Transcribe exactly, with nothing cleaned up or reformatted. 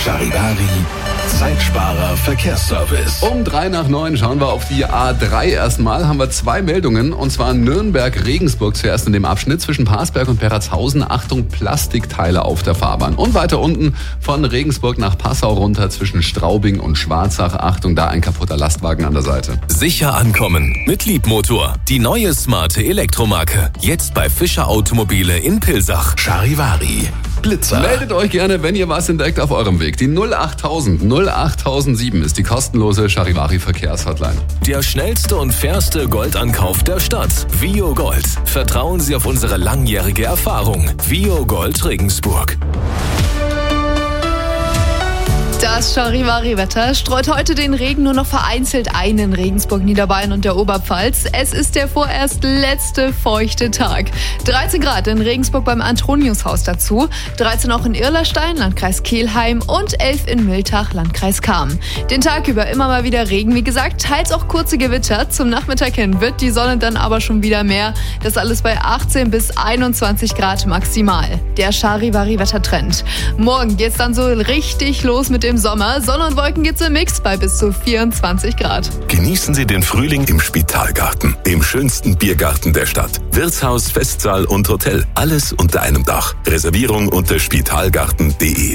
Charivari, Zeitsparer Verkehrsservice. Um drei nach neun schauen wir auf die A drei erstmal. Haben wir zwei Meldungen, und zwar Nürnberg-Regensburg zuerst in dem Abschnitt zwischen Parsberg und Peratshausen. Achtung, Plastikteile auf der Fahrbahn. Und weiter unten von Regensburg nach Passau runter zwischen Straubing und Schwarzach. Achtung, da ein kaputter Lastwagen an der Seite. Sicher ankommen mit Liebmotor. Die neue smarte Elektromarke. Jetzt bei Fischer Automobile in Pilsach. Charivari, Blitzer. Meldet euch gerne, wenn ihr was entdeckt auf eurem Weg. Die null achttausend null achttausendsieben ist die kostenlose Charivari Verkehrshotline. Der schnellste und fairste Goldankauf der Stadt. Vio Gold. Vertrauen Sie auf unsere langjährige Erfahrung. Vio Gold Regensburg. Das Charivari-Wetter streut heute den Regen nur noch vereinzelt ein in Regensburg, Niederbayern und der Oberpfalz. Es ist der vorerst letzte feuchte Tag. dreizehn Grad in Regensburg beim Antoniushaus dazu, dreizehn auch in Irlerstein, Landkreis Kelheim, und elf in Miltach, Landkreis Cham. Den Tag über immer mal wieder Regen, wie gesagt, teils auch kurze Gewitter. Zum Nachmittag hin wird die Sonne dann aber schon wieder mehr. Das alles bei achtzehn bis einundzwanzig Grad maximal. Der Charivari-Wettertrend. Morgen geht's dann so richtig los mit dem Sommer. Sonne und Wolken gibt's im Mix bei bis zu vierundzwanzig Grad. Genießen Sie den Frühling im Spitalgarten, dem schönsten Biergarten der Stadt. Wirtshaus, Festsaal und Hotel, alles unter einem Dach. Reservierung unter spitalgarten punkt de.